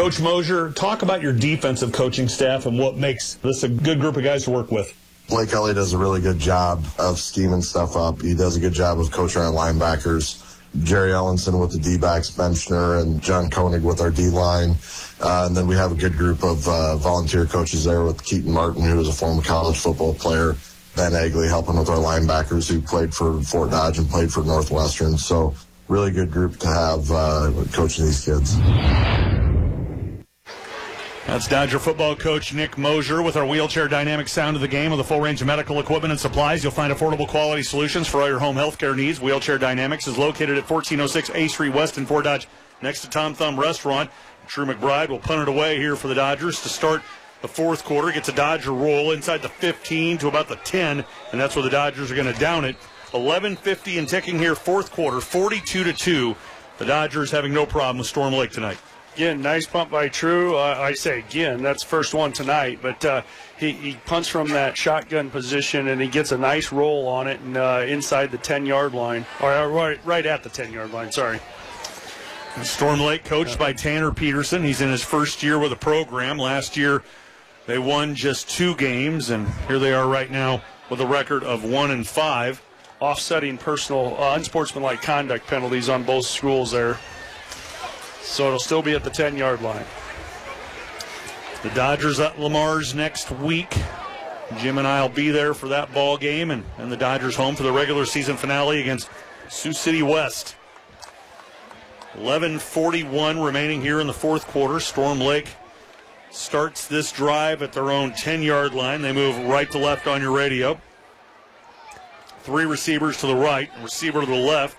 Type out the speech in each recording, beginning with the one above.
Coach Mosier, talk about your defensive coaching staff and what makes this a good group of guys to work with. Blake Elliott does a really good job of scheming stuff up. He does a good job of coaching our linebackers. Jerry Ellenson with the D-backs, Benchner, and John Koenig with our D-line. And then we have a good group of volunteer coaches there with Keaton Martin, who is a former college football player, Ben Agley helping with our linebackers who played for Fort Dodge and played for Northwestern. So really good group to have coaching these kids. That's Dodger football coach Nick Mosier with our Wheelchair Dynamic sound of the game. With a full range of medical equipment and supplies, you'll find affordable quality solutions for all your home health care needs. Wheelchair Dynamics is located at 1406 A Street West in Fort Dodge, next to Tom Thumb Restaurant. Drew McBride will punt it away here for the Dodgers to start the fourth quarter. Gets a Dodger roll inside the 15 to about the 10, and that's where the Dodgers are going to down it. 11:50 and ticking here, fourth quarter, 42-2. The Dodgers having no problem with Storm Lake tonight. Again, nice punt by True. I say again, that's the first one tonight, but he punts from that shotgun position, and he gets a nice roll on it and inside the 10-yard line, or right at the 10-yard line, sorry. Storm Lake coached by Tanner Peterson. He's in his first year with the program. Last year they won just 2 games, and here they are right now with a record of 1-5. Offsetting personal unsportsmanlike conduct penalties on both schools there. So it'll still be at the 10-yard line. The Dodgers at Lamar's next week. Jim and I will be there for that ball game, and the Dodgers home for the regular season finale against Sioux City West. 11:41 remaining here in the fourth quarter. Storm Lake starts this drive at their own 10-yard line. They move right to left on your radio. 3 receivers to the right, receiver to the left.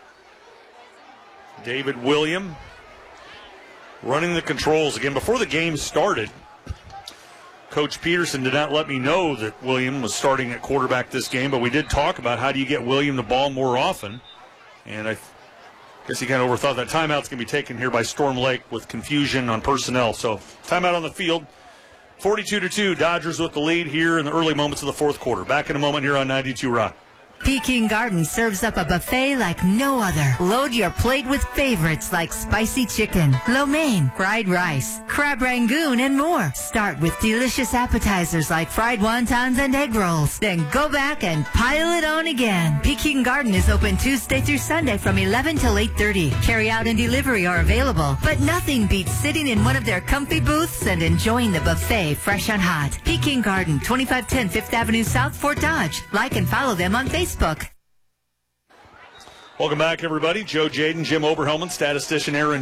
David William running the controls. Again, before the game started, Coach Peterson did not let me know that William was starting at quarterback this game, but we did talk about how do you get William the ball more often. And I guess he kind of overthought that timeout's going to be taken here by Storm Lake with confusion on personnel. So timeout on the field. 42-2, Dodgers with the lead here in the early moments of the fourth quarter. Back in a moment here on 92 Rock. Peking Garden serves up a buffet like no other. Load your plate with favorites like spicy chicken, lo mein, fried rice, crab rangoon, and more. Start with delicious appetizers like fried wontons and egg rolls. Then go back and pile it on again. Peking Garden is open Tuesday through Sunday from 11 till 8:30. Carry out and delivery are available, but nothing beats sitting in one of their comfy booths and enjoying the buffet fresh and hot. Peking Garden, 2510 5th Avenue South, Fort Dodge. Like and follow them on Facebook. Welcome back, everybody. Joe Jaden, Jim Oberhelman, statistician Aaron